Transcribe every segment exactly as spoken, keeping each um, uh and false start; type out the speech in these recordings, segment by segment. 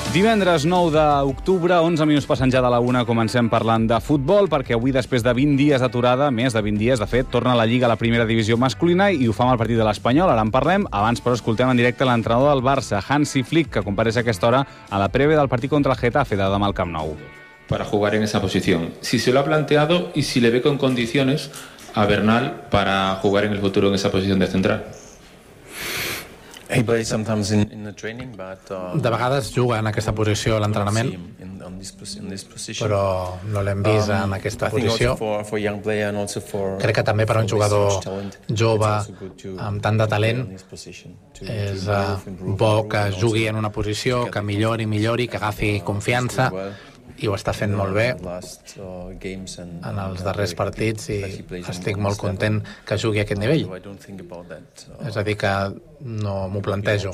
Divendres nou d'octubre, onze minuts passant ja de la una, comencem parlant de futbol, perquè avui, després de vint dies d'aturada, més de vint dies, de fet, torna la Lliga a la primera divisió masculina i ho fa amb el partit de l'Espanyol. Ara en parlem. Abans, però, escoltem en directe l'entrenador del Barça, Hansi Flick, que compareix a aquesta hora a la prèvia del partit contra el Getafe de demà al Camp Nou. Para jugar en esa posición. Si se lo ha planteado y si le ve con condiciones a Bernal para jugar en el futuro en esa posición de central. De vegades juga en aquesta posició a l'entrenament, però no l'hem vist en aquesta posició. Crec que també per a un jugador jove amb tant de talent és bo que jugui en una posició, que millori, millori, que agafi confiança, i ho està fent molt bé en els darrers partits i estic molt content que jugui a aquest nivell. És a dir, que no m'ho plantejo,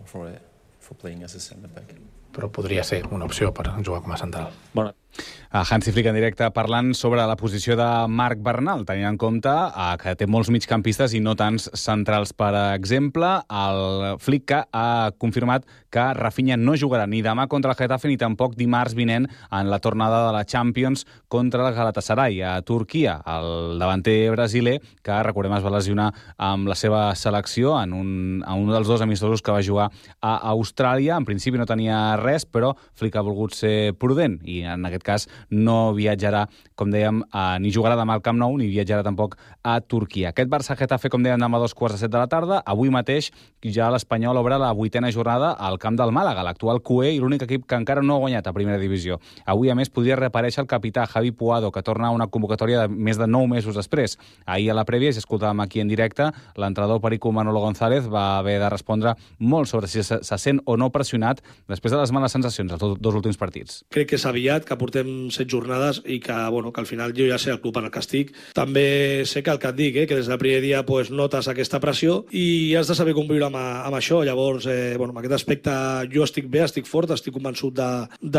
però podria ser una opció per jugar com a central. Bueno. Hansi Flick en directe parlant sobre la posició de Marc Bernal, tenint en compte que té molts migcampistes i no tants centrals. Per exemple, el Flick ha confirmat que Rafinha no jugarà ni demà contra el Getafe ni tampoc dimarts vinent en la tornada de la Champions contra el Galatasaray a Turquia. El davanter brasiler, que recordem es va lesionar amb la seva selecció en un, en un dels dos amistosos que va jugar a Austràlia. En principi no tenia res, però Flick ha volgut ser prudent i en aquest cas no viatjarà, com dèiem, a, ni jugarà demà al Camp Nou, ni viatjarà tampoc a Turquia. Aquest Barça-Getafe, com dèiem, demà a dos quarts de set de la tarda. Avui mateix ja l'Espanyol obre la vuitena jornada al camp del Màlaga, l'actual Q E i l'únic equip que encara no ha guanyat a primera divisió. Avui, a més, podria reaparèixer el capità Javi Puado, que torna a una convocatòria de més de nou mesos després. Ahir a la prèvia, si escoltàvem aquí en directe, l'entrenador perico Manolo González va haver de respondre molt sobre si se, se sent o no pressionat després de les males sensacions als dos últims partits. Crec que és aviat, que portem set jornades i que, bueno, que al final jo ja sé el club en el que estic. També sé que el que et dic, eh, que des del primer dia pues, notes aquesta pressió i has de saber conviure amb, amb això. Llavors, eh, bueno, en aquest aspecte jo estic bé, estic fort, estic convençut de, de